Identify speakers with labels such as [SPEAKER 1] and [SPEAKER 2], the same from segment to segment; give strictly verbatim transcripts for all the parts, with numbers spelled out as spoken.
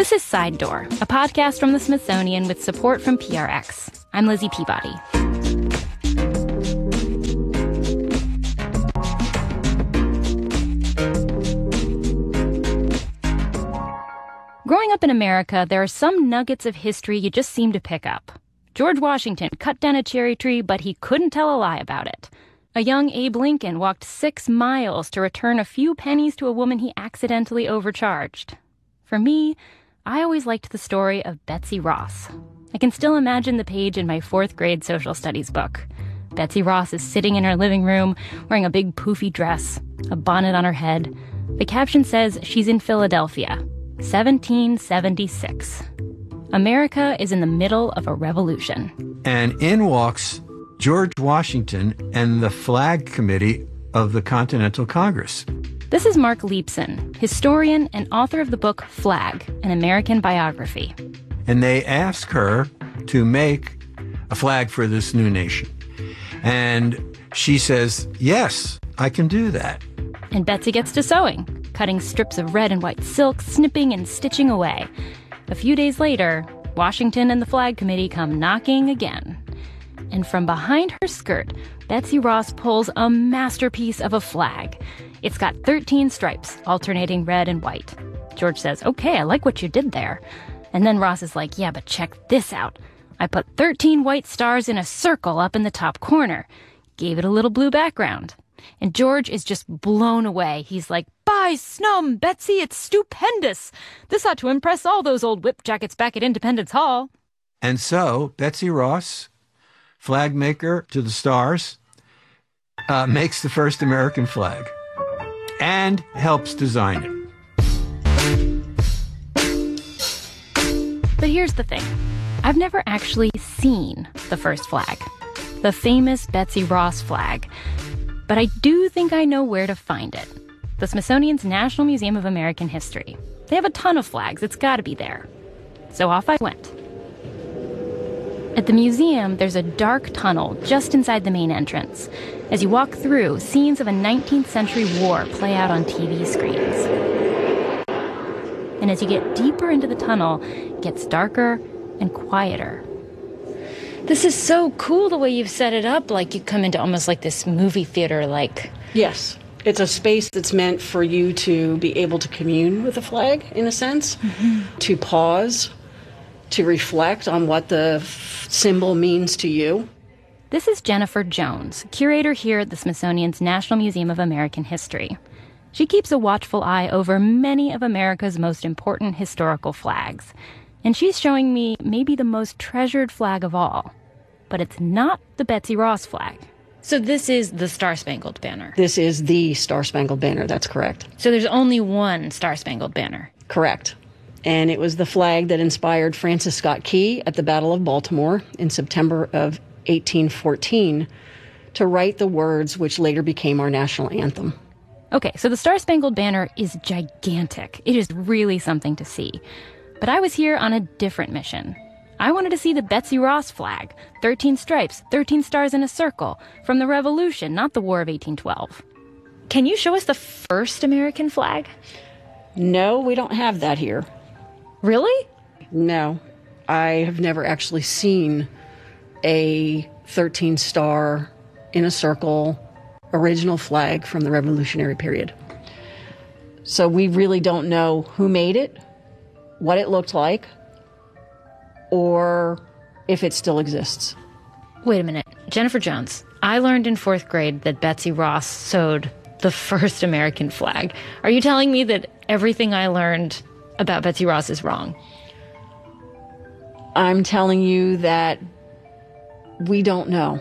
[SPEAKER 1] This is Side Door, a podcast from the Smithsonian with support from P R X. I'm Lizzie Peabody. Growing up in America, there are some nuggets of history you just seem to pick up. George Washington cut down a cherry tree, but he couldn't tell a lie about it. A young Abe Lincoln walked six miles to return a few pennies to a woman he accidentally overcharged. For me, I always liked the story of Betsy Ross. I can still imagine the page in my fourth grade social studies book. Betsy Ross is sitting in her living room, wearing a big poofy dress, a bonnet on her head. The caption says she's in Philadelphia, seventeen seventy-six. America is in the middle of a revolution. And
[SPEAKER 2] in walks George Washington and the Flag Committee of the Continental Congress.
[SPEAKER 1] This is Mark Leibson, historian and author of the book Flag, An American Biography.
[SPEAKER 2] And they ask her to make a flag for this new nation. And she says, yes, I can do that.
[SPEAKER 1] And Betsy gets to sewing, cutting strips of red and white silk, snipping and stitching away. A few days later, Washington and the Flag Committee come knocking again. And from behind her skirt, Betsy Ross pulls a masterpiece of a flag. It's got thirteen stripes, alternating red and white. George says, okay, I like what you did there. And then Ross is like, yeah, but check this out. I put thirteen white stars in a circle up in the top corner. Gave it a little blue background. And George is just blown away. He's like, by snum, Betsy, it's stupendous. This ought to impress all those old whip jackets back at Independence Hall.
[SPEAKER 2] And so Betsy Ross, flag maker to the stars, uh, makes the first American flag and helps design it.
[SPEAKER 1] But here's the thing. I've never actually seen the first flag, the famous Betsy Ross flag. But I do think I know where to find it. The Smithsonian's National Museum of American History. They have a ton of flags. It's got to be there. So off I went. At the museum, there's a dark tunnel just inside the main entrance. As you walk through, scenes of a nineteenth century war play out on T V screens. And as you get deeper into the tunnel, it gets darker and quieter. This is so cool the way you've set it up, like you come into almost like this movie theater, like...
[SPEAKER 3] Yes. It's a space that's meant for you to be able to commune with the flag, in a sense, mm-hmm. to pause, to reflect on what the f- symbol means to you.
[SPEAKER 1] This is Jennifer Jones, curator here at the Smithsonian's National Museum of American History. She keeps a watchful eye over many of America's most important historical flags. And she's showing me maybe the most treasured flag of all. But it's not the Betsy Ross flag. So this is the Star-Spangled Banner.
[SPEAKER 3] This is the Star-Spangled Banner, that's correct.
[SPEAKER 1] So there's only one Star-Spangled Banner.
[SPEAKER 3] Correct. And it was the flag that inspired Francis Scott Key at the Battle of Baltimore in September of eighteen fourteen to write the words which later became our national anthem.
[SPEAKER 1] Okay, so the Star-Spangled Banner is gigantic. It is really something to see. But I was here on a different mission. I wanted to see the Betsy Ross flag, thirteen stripes, thirteen stars in a circle, from the Revolution, not the War of eighteen twelve. Can you show us the first American flag?
[SPEAKER 3] No, we don't have that here.
[SPEAKER 1] Really?
[SPEAKER 3] No. I have never actually seen a thirteen star in a circle original flag from the Revolutionary period. So we really don't know who made it, what it looked like, or if it still exists.
[SPEAKER 1] Wait a minute. Jennifer Jones, I learned in fourth grade that Betsy Ross sewed the first American flag. Are you telling me that everything I learned about Betsy Ross is wrong?
[SPEAKER 3] I'm telling you that we don't know.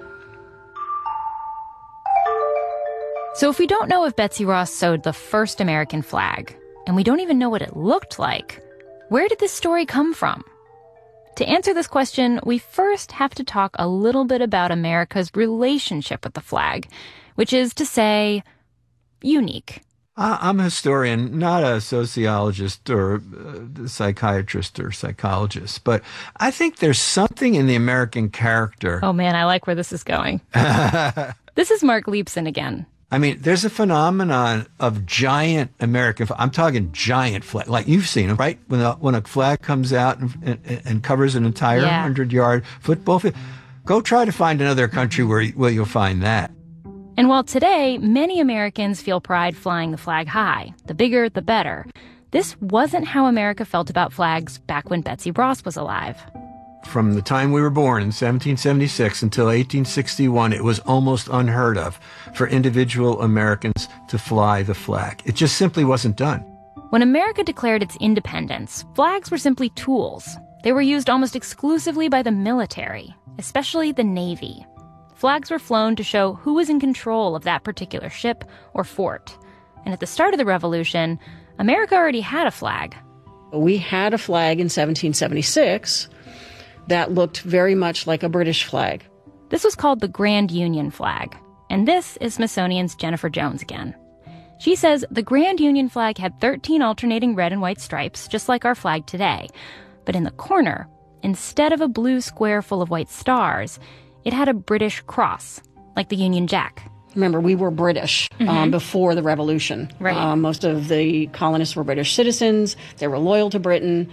[SPEAKER 1] So if we don't know if Betsy Ross sewed the first American flag, and we don't even know what it looked like, where did this story come from? To answer this question, we first have to talk a little bit about America's relationship with the flag, which is to say, unique.
[SPEAKER 2] I'm a historian, not a sociologist or a psychiatrist or psychologist, but I think there's something in the American character.
[SPEAKER 1] Oh man, I like where this is going. This is Mark Leibson again.
[SPEAKER 2] I mean, there's a phenomenon of giant American, I'm talking giant flag, like you've seen them, right? When a, when a flag comes out and, and, and covers an entire
[SPEAKER 1] Yeah.
[SPEAKER 2] hundred-yard football field. Go try to find another country where, where you'll find that.
[SPEAKER 1] And while today many Americans feel pride flying the flag high, the bigger, the better, this wasn't how America felt about flags back when Betsy Ross was alive.
[SPEAKER 2] From the time we were born in seventeen seventy-six until eighteen sixty-one, it was almost unheard of for individual Americans to fly the flag. It just simply wasn't done.
[SPEAKER 1] When America declared its independence, flags were simply tools. They were used almost exclusively by the military, especially the Navy. Flags were flown to show who was in control of that particular ship or fort. And at the start of the Revolution, America already had a flag.
[SPEAKER 3] We had a flag in seventeen seventy-six that looked very much like a British flag.
[SPEAKER 1] This was called the Grand Union flag. And this is Smithsonian's Jennifer Jones again. She says the Grand Union flag had thirteen alternating red and white stripes, just like our flag today. But in the corner, instead of a blue square full of white stars, it had a British cross, like the Union Jack.
[SPEAKER 3] Remember, we were British
[SPEAKER 1] Mm-hmm.
[SPEAKER 3] um, before the Revolution.
[SPEAKER 1] Right.
[SPEAKER 3] Um, most of the colonists were British citizens. They were loyal to Britain.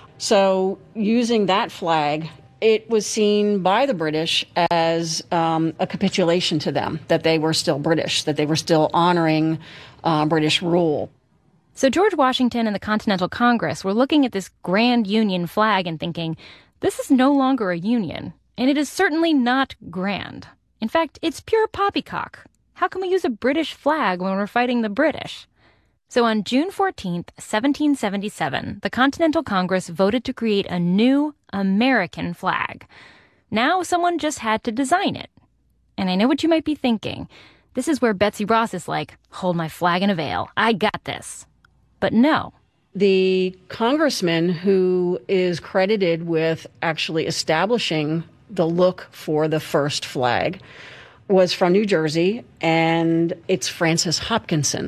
[SPEAKER 3] So using that flag, it was seen by the British as um, a capitulation to them, that they were still British, that they were still honoring uh, British rule.
[SPEAKER 1] So George Washington and the Continental Congress were looking at this Grand Union flag and thinking, this is no longer a union, and it is certainly not grand. In fact, it's pure poppycock. How can we use a British flag when we're fighting the British? So on June fourteenth, seventeen seventy-seven, the Continental Congress voted to create a new American flag. Now someone just had to design it. And I know what you might be thinking. This is where Betsy Ross is like, hold my flag in a veil. I got this. But no.
[SPEAKER 3] The congressman who is credited with actually establishing the look for the first flag was from New Jersey, and it's Francis Hopkinson.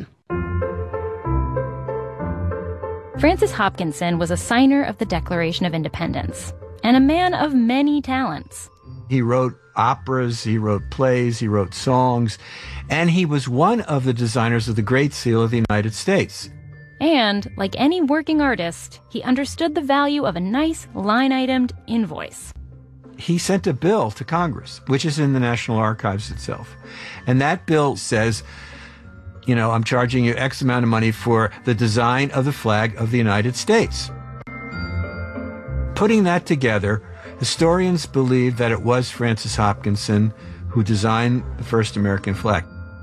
[SPEAKER 1] Francis Hopkinson was a signer of the Declaration of Independence and a man of many talents.
[SPEAKER 2] He wrote operas, he wrote plays, he wrote songs, and he was one of the designers of the Great Seal of the United States.
[SPEAKER 1] And, like any working artist, he understood the value of a nice line-itemed invoice.
[SPEAKER 2] He sent a bill to Congress, which is in the National Archives itself. And that bill says, you know, I'm charging you X amount of money for the design of the flag of the United States. Putting that together, historians believe that it was Francis Hopkinson who designed the first American flag.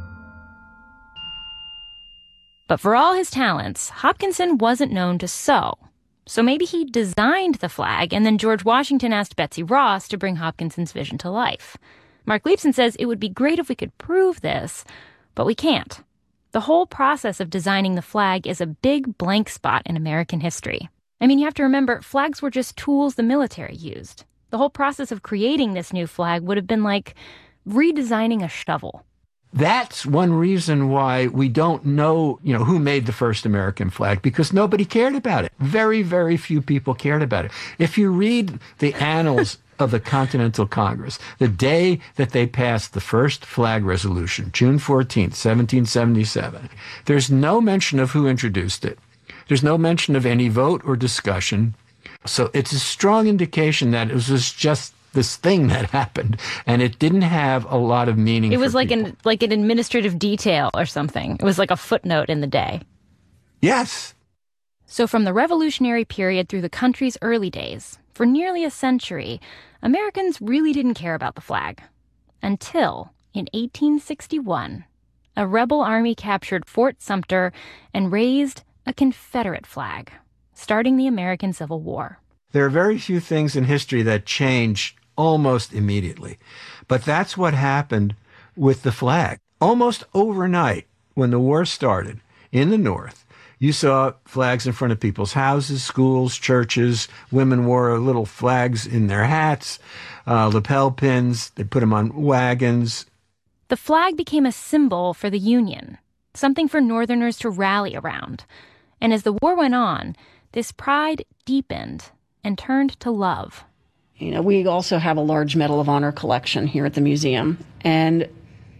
[SPEAKER 1] But for all his talents, Hopkinson wasn't known to sew. So maybe he designed the flag, and then George Washington asked Betsy Ross to bring Hopkinson's vision to life. Mark Leibson says it would be great if we could prove this, but we can't. The whole process of designing the flag is a big blank spot in American history. I mean, you have to remember, flags were just tools the military used. The whole process of creating this new flag would have been like redesigning a shovel.
[SPEAKER 2] That's one reason why we don't know, you know, who made the first American flag, because nobody cared about it. Very, very few people cared about it. If you read the annals of the Continental Congress, the day that they passed the first flag resolution, June fourteenth, seventeen seventy-seven, there's no mention of who introduced it. There's no mention of any vote or discussion. So it's a strong indication that it was just this thing that happened, and it didn't have a lot of meaning.
[SPEAKER 1] It was
[SPEAKER 2] for
[SPEAKER 1] like
[SPEAKER 2] people.
[SPEAKER 1] an like an administrative detail or something. It was like a footnote in the day.
[SPEAKER 2] Yes.
[SPEAKER 1] So from the Revolutionary period through the country's early days, for nearly a century, Americans really didn't care about the flag. Until, in eighteen sixty-one, a rebel army captured Fort Sumter and raised a Confederate flag, starting the American Civil War.
[SPEAKER 2] There are very few things in history that change almost immediately. But that's what happened with the flag. Almost overnight, when the war started in the North, you saw flags in front of people's houses, schools, churches. Women wore little flags in their hats, uh, lapel pins. They put them on wagons.
[SPEAKER 1] The flag became a symbol for the Union, something for Northerners to rally around. And as the war went on, this pride deepened and turned to love.
[SPEAKER 3] You know, we also have a large Medal of Honor collection here at the museum. And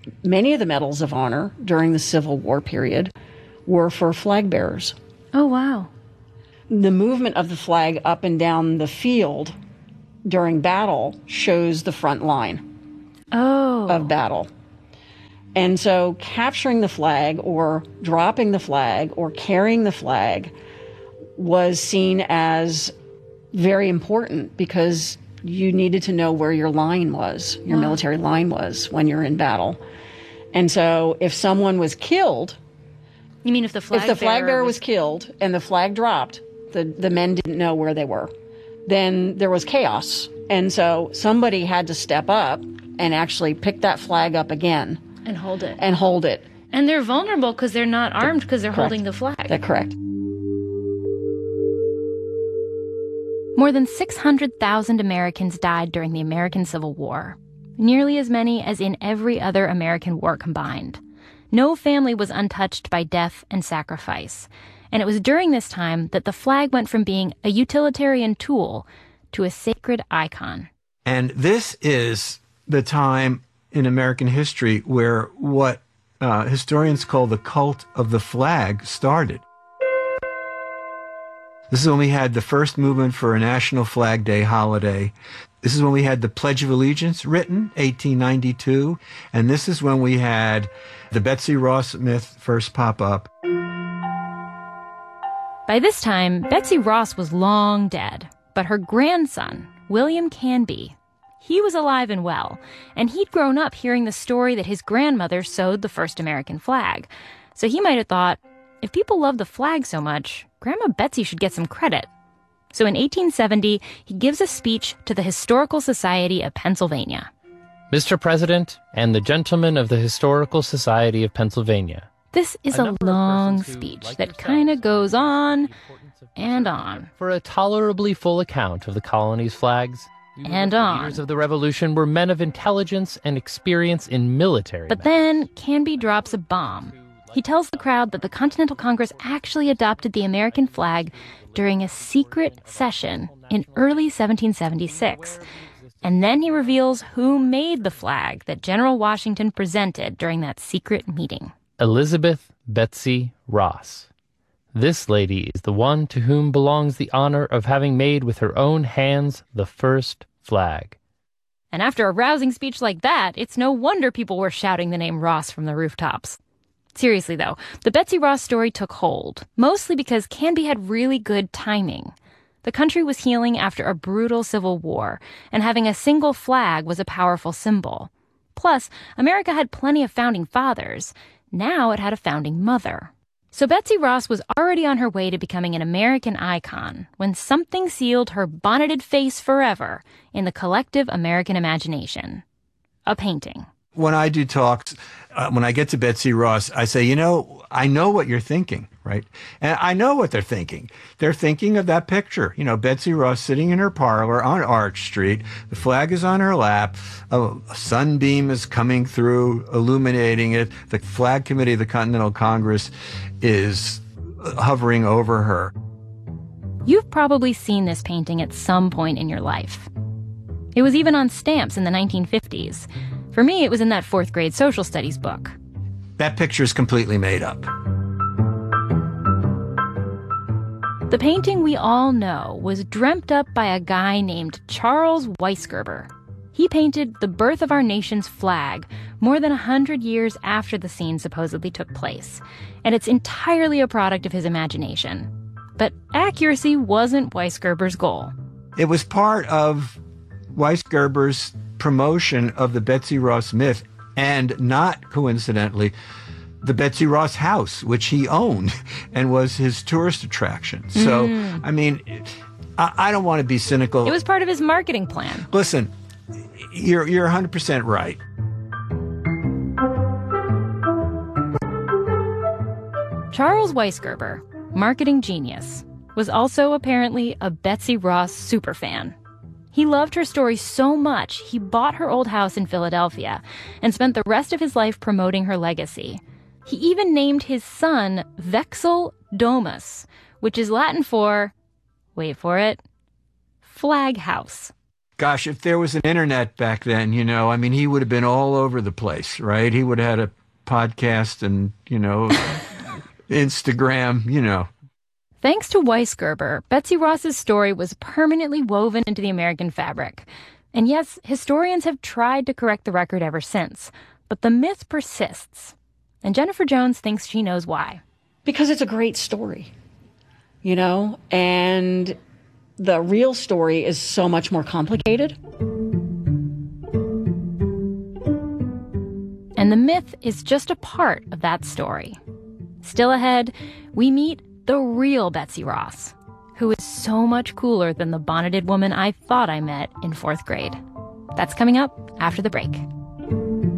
[SPEAKER 3] many of the medals of honor during the Civil War period were for flag bearers.
[SPEAKER 1] Oh, wow.
[SPEAKER 3] The movement of the flag up and down the field during battle shows the front line
[SPEAKER 1] oh.
[SPEAKER 3] of battle. And so capturing the flag or dropping the flag or carrying the flag was seen as very important because you needed to know where your line was, your wow. military line was when you're in battle. And so if someone was killed...
[SPEAKER 1] You mean if the flag
[SPEAKER 3] If the flag
[SPEAKER 1] bearer,
[SPEAKER 3] bearer was...
[SPEAKER 1] was
[SPEAKER 3] killed and the flag dropped, the, the men didn't know where they were, then there was chaos. And so somebody had to step up and actually pick that flag up again.
[SPEAKER 1] And hold it.
[SPEAKER 3] And hold it.
[SPEAKER 1] And they're vulnerable because they're not armed because they're
[SPEAKER 3] correct.
[SPEAKER 1] holding the flag.
[SPEAKER 3] That's correct.
[SPEAKER 1] More than six hundred thousand Americans died during the American Civil War, nearly as many as in every other American war combined. No family was untouched by death and sacrifice. And it was during this time that the flag went from being a utilitarian tool to a sacred icon.
[SPEAKER 2] And this is the time in American history where what uh, historians call the cult of the flag started. This is when we had the first movement for a National Flag Day holiday. This is when we had the Pledge of Allegiance written, eighteen ninety-two. And this is when we had the Betsy Ross myth first pop up.
[SPEAKER 1] By this time, Betsy Ross was long dead, but her grandson, William Canby, he was alive and well, and he'd grown up hearing the story that his grandmother sewed the first American flag. So he might have thought, if people love the flag so much, Grandma Betsy should get some credit. So in eighteen seventy, he gives a speech to the Historical Society of Pennsylvania.
[SPEAKER 4] Mister President and the gentlemen of the Historical Society of Pennsylvania.
[SPEAKER 1] This is a, a long speech like that kind of goes on and on.
[SPEAKER 4] For a tolerably full account of the colony's flags,
[SPEAKER 1] and
[SPEAKER 4] the
[SPEAKER 1] on.
[SPEAKER 4] leaders of the revolution were men of intelligence and experience in military
[SPEAKER 1] But
[SPEAKER 4] matters.
[SPEAKER 1] then Canby drops a bomb. He tells the crowd that the Continental Congress actually adopted the American flag during a secret session in early seventeen seventy-six. And then he reveals who made the flag that General Washington presented during that secret meeting.
[SPEAKER 4] Elizabeth Betsy Ross. This lady is the one to whom belongs the honor of having made with her own hands the first flag.
[SPEAKER 1] And after a rousing speech like that, it's no wonder people were shouting the name Ross from the rooftops. Seriously, though, the Betsy Ross story took hold, mostly because Canby had really good timing. The country was healing after a brutal civil war, and having a single flag was a powerful symbol. Plus, America had plenty of founding fathers. Now it had a founding mother. So Betsy Ross was already on her way to becoming an American icon when something sealed her bonneted face forever in the collective American imagination. A painting.
[SPEAKER 2] When I do talks, uh, when I get to Betsy Ross, I say, you know, I know what you're thinking, right? And I know what they're thinking. They're thinking of that picture. You know, Betsy Ross sitting in her parlor on Arch Street. The flag is on her lap. A sunbeam is coming through, illuminating it. The Flag Committee of the Continental Congress is hovering over her.
[SPEAKER 1] You've probably seen this painting at some point in your life. It was even on stamps in the nineteen fifties. For me, it was in that fourth grade social studies book.
[SPEAKER 2] That picture is completely made up.
[SPEAKER 1] The painting we all know was dreamt up by a guy named Charles Weisgerber. He painted the birth of our nation's flag more than a hundred years after the scene supposedly took place, and it's entirely a product of his imagination. But accuracy wasn't Weisgerber's goal.
[SPEAKER 2] It was part of Weisgerber's promotion of the Betsy Ross myth, and not coincidentally, the Betsy Ross house, which he owned and was his tourist attraction. So,
[SPEAKER 1] mm.
[SPEAKER 2] I mean, I, I don't want to be cynical.
[SPEAKER 1] It was part of his marketing plan.
[SPEAKER 2] Listen, you're you're one hundred percent right.
[SPEAKER 1] Charles Weisgerber, marketing genius, was also apparently a Betsy Ross superfan. He loved her story so much, he bought her old house in Philadelphia and spent the rest of his life promoting her legacy. He even named his son Vexil Domus, which is Latin for, wait for it, flag house.
[SPEAKER 2] Gosh, if there was an internet back then, you know, I mean, he would have been all over the place, right? He would have had a podcast and, you know, Instagram, you know.
[SPEAKER 1] Thanks to Weisgerber, Betsy Ross's story was permanently woven into the American fabric. And yes, historians have tried to correct the record ever since, but the myth persists. And Jennifer Jones thinks she knows why.
[SPEAKER 3] Because it's a great story, you know, and the real story is so much more complicated.
[SPEAKER 1] And the myth is just a part of that story. Still ahead, we meet the real Betsy Ross, who is so much cooler than the bonneted woman I thought I met in fourth grade. That's coming up after the break.